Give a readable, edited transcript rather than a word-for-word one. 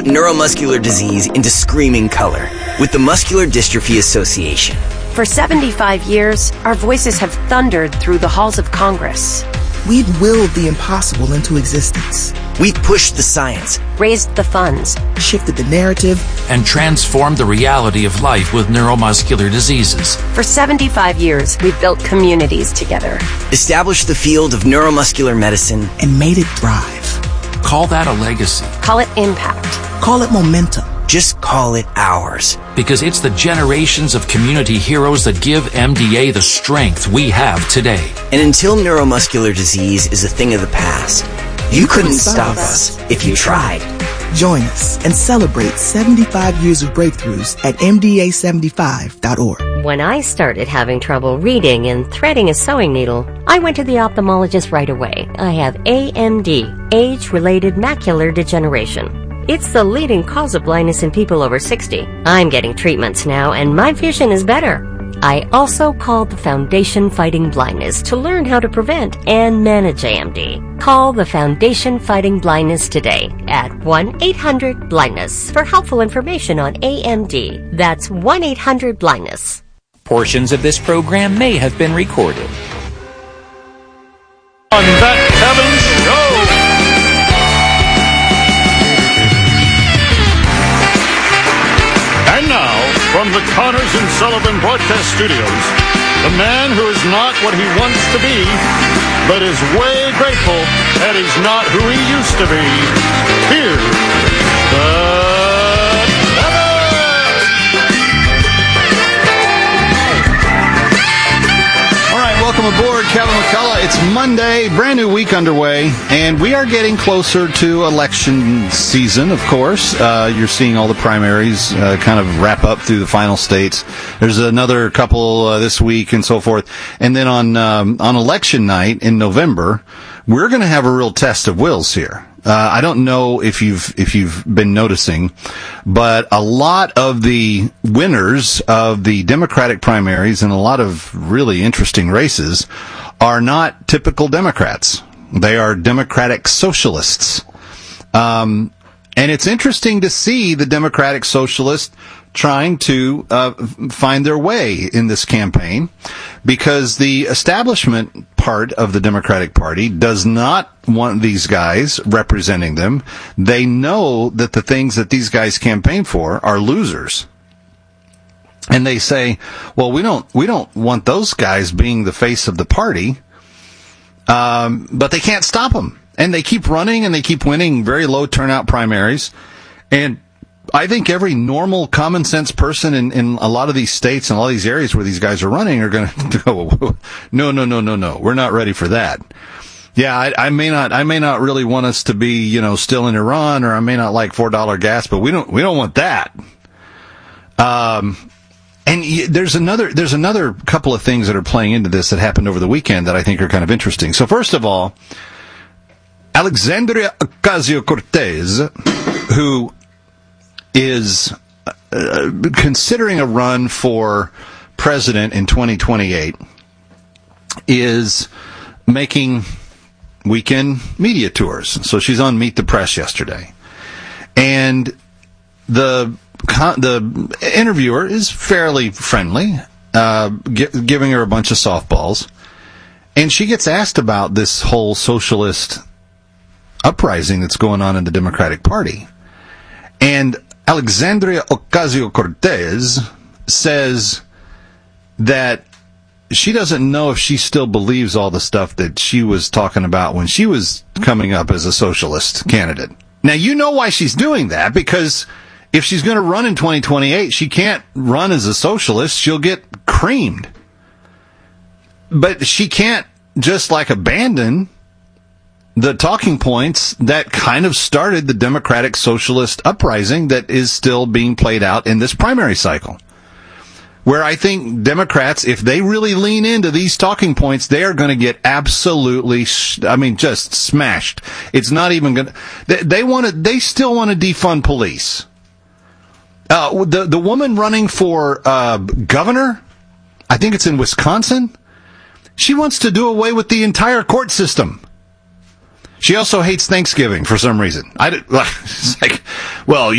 neuromuscular disease into screaming color with the Muscular Dystrophy Association. For 75 years, our voices have thundered through the halls of Congress. We've willed the impossible into existence. We've pushed the science, raised the funds, shifted the narrative, and transformed the reality of life with neuromuscular diseases. For 75 years, we've built communities together, established the field of neuromuscular medicine, and made it thrive. Call that a legacy. Call it impact. Call it momentum. Just call it ours. Because it's the generations of community heroes that give MDA the strength we have today. And until neuromuscular disease is a thing of the past, you couldn't stop us if you tried. Join us and celebrate 75 years of breakthroughs at MDA75.org. When I started having trouble reading and threading a sewing needle, I went to the ophthalmologist right away. I have AMD, age-related macular degeneration. It's the leading cause of blindness in people over 60. I'm getting treatments now, and my vision is better. I also called the Foundation Fighting Blindness to learn how to prevent and manage AMD. Call the Foundation Fighting Blindness today at 1-800-BLINDNESS for helpful information on AMD. That's 1-800-BLINDNESS. Portions of this program may have been recorded. On That Kevin Show! And now, from the Connors and Sullivan Broadcast Studios, the man who is not what he wants to be, but is way grateful that he's not who he used to be. Here's the Welcome aboard, Kevin McCullough. It's Monday, brand new week underway, and we are getting closer to election season, of course. You're seeing all the primaries kind of wrap up through the final states. There's another couple this week and so forth. And then on election night in November, we're going to have a real test of wills here. I don't know if you've been noticing, but a lot of the winners of the Democratic primaries and a lot of really interesting races are not typical Democrats. They are Democratic socialists. And it's interesting to see the Democratic socialists trying to find their way in this campaign, because the establishment part of the Democratic Party does not want these guys representing them. They know that the things that these guys campaign for are losers. And they say, well, we don't want those guys being the face of the party, but they can't stop them. And they keep running and they keep winning very low turnout primaries. And I think every normal, common sense person in a lot of these states and a lot of these areas where these guys are running are going to go, no, we're not ready for that. Yeah, I may not really want us to be, still in Iran, or I may not like $4 gas, but we don't want that. And there's another couple of things that are playing into this that happened over the weekend that I think are kind of interesting. So first of all, Alexandria Ocasio-Cortez, who is considering a run for president in 2028, is making weekend media tours. So she's on Meet the Press yesterday. And the interviewer is fairly friendly, giving her a bunch of softballs. And she gets asked about this whole socialist uprising that's going on in the Democratic Party. And Alexandria Ocasio-Cortez says that she doesn't know if she still believes all the stuff that she was talking about when she was coming up as a socialist candidate. Now, you know why she's doing that, because if she's going to run in 2028, she can't run as a socialist. She'll get creamed. But she can't just abandon the talking points that kind of started the Democratic Socialist uprising that is still being played out in this primary cycle. Where I think Democrats, if they really lean into these talking points, they are going to get absolutely, just smashed. It's not even going to, they still want to defund police. The woman running for governor, I think it's in Wisconsin, she wants to do away with the entire court system. She also hates Thanksgiving for some reason. It's well,